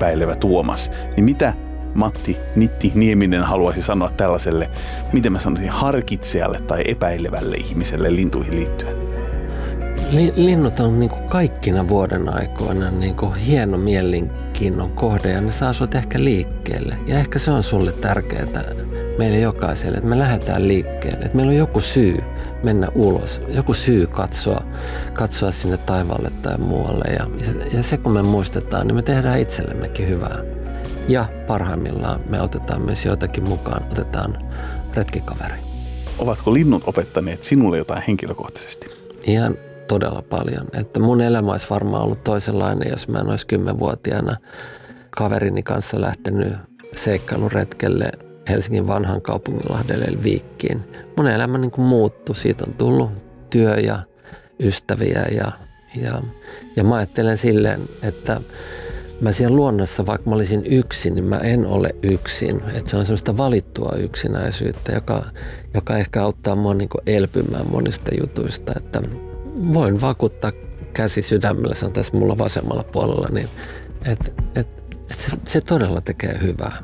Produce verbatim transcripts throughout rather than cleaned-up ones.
epäilevä Tuomas, niin mitä Matti Nitti Nieminen haluaisi sanoa tällaiselle, miten mä sanoisin, harkitsejalle tai epäilevälle ihmiselle lintuihin liittyen? Linnut on niin kuin kaikkina vuoden aikoina niin kuin hieno mielenkiinnon kohde ja ne saa sut ehkä liikkeelle. Ja ehkä se on sulle tärkeää meille jokaiselle, että me lähdetään liikkeelle. Että meillä on joku syy mennä ulos, joku syy katsoa, katsoa sinne taivaalle tai muualle. Ja, ja se kun me muistetaan, niin me tehdään itsellemmekin hyvää. Ja parhaimmillaan me otetaan myös joitakin mukaan, otetaan retkikaveri. Ovatko linnut opettaneet sinulle jotain henkilökohtaisesti? Ihan todella paljon. Että mun elämä olisi varmaan ollut toisenlainen, jos mä en olisi kymmenvuotiaana kaverini kanssa lähtenyt seikkailuretkelle Helsingin vanhan kaupunginlahdelle eli Viikkiin. Mun elämä niin kuin muuttui. Siitä on tullut työ ja ystäviä ja, ja, ja mä ajattelen silleen, että mä siellä luonnossa, vaikka mä olisin yksin, niin mä en ole yksin. Että se on semmoista valittua yksinäisyyttä, joka, joka ehkä auttaa mua niin kuin elpymään monista jutuista. Että voin vakuuttaa käsi sydämellä, se on tässä mulla vasemmalla puolella, niin että et, et se, se todella tekee hyvää.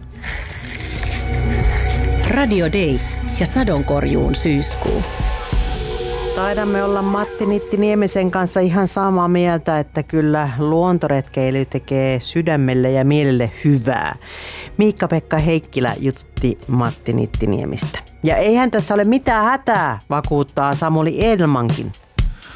Radio Day ja sadonkorjuun syyskuu. Taidamme olla Matti Nitti Niemisen kanssa ihan samaa mieltä, että kyllä luontoretkeily tekee sydämelle ja mielelle hyvää. Miikka-Pekka Heikkilä jututti Matti Nitti Niemistä. Ja eihän tässä ole mitään hätää, vakuuttaa Samuli Edelmankin.